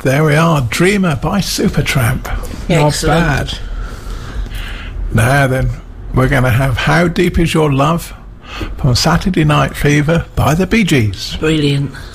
There we are, Dreamer by Supertramp. Not Excellent. bad. Now then, we're going to have How Deep Is Your Love from Saturday Night Fever by the Bee Gees. Brilliant.